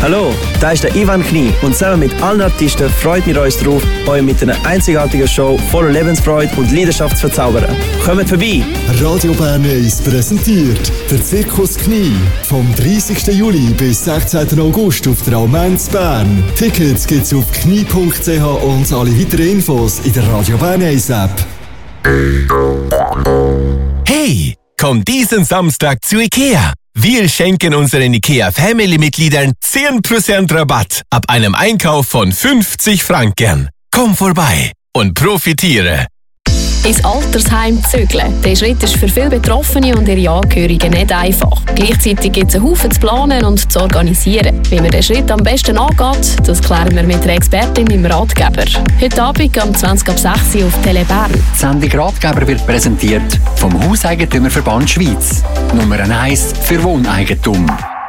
Hallo, da ist der Ivan Knie und zusammen mit allen Artisten freuen wir uns darauf, euch mit einer einzigartigen Show voller Lebensfreude und Leidenschaft zu verzaubern. Kommt vorbei! Radio Bern 1 präsentiert der Zirkus Knie vom 30. Juli bis 16. August auf der Almenz Bern. Tickets gibt's auf knie.ch und alle weiteren Infos in der Radio Bern 1 App. Hey, komm diesen Samstag zu IKEA. Wir schenken unseren IKEA-Family-Mitgliedern 10% Rabatt ab einem Einkauf von 50 Franken. Komm vorbei und profitiere. Ins Altersheim zügeln. Der Schritt ist für viele Betroffene und ihre Angehörigen nicht einfach. Gleichzeitig gibt es einen Haufen zu planen und zu organisieren. Wie man den Schritt am besten angeht, das klären wir mit einer Expertin im Ratgeber. Heute Abend um 20:06 Uhr auf Tele Bern. Die Sendung Ratgeber wird präsentiert vom Hauseigentümerverband Schweiz. Nummer 1 für Wohneigentum.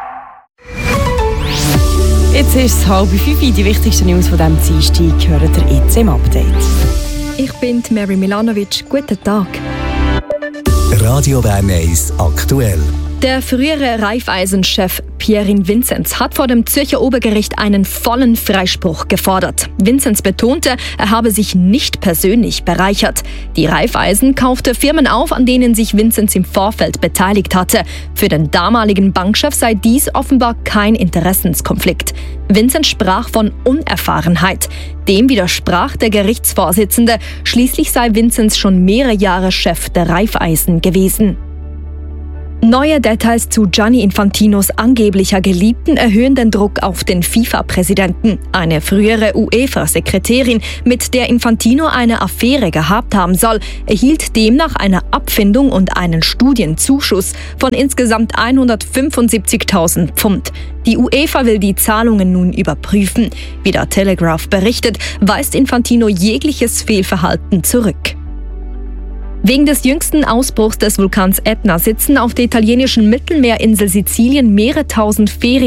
Jetzt ist es 4:30. Die wichtigsten News von diesem Dienstag hören ihr jetzt im Update. Ich bin Mary Milanovic. Guten Tag. Radio Bern 1 aktuell. Der frühere Raiffeisen-Chef Pierin Vinzenz hat vor dem Zürcher Obergericht einen vollen Freispruch gefordert. Vinzenz betonte, er habe sich nicht persönlich bereichert. Die Raiffeisen kaufte Firmen auf, an denen sich Vinzenz im Vorfeld beteiligt hatte. Für den damaligen Bankchef sei dies offenbar kein Interessenskonflikt. Vinzenz sprach von Unerfahrenheit. Dem widersprach der Gerichtsvorsitzende. Schließlich sei Vinzenz schon mehrere Jahre Chef der Raiffeisen gewesen. Neue Details zu Gianni Infantinos angeblicher Geliebten erhöhen den Druck auf den FIFA-Präsidenten. Eine frühere UEFA-Sekretärin, mit der Infantino eine Affäre gehabt haben soll, erhielt demnach eine Abfindung und einen Studienzuschuss von insgesamt 175.000 Pfund. Die UEFA will die Zahlungen nun überprüfen. Wie der Telegraph berichtet, weist Infantino jegliches Fehlverhalten zurück. Wegen des jüngsten Ausbruchs des Vulkans Ätna sitzen auf der italienischen Mittelmeerinsel Sizilien mehrere tausend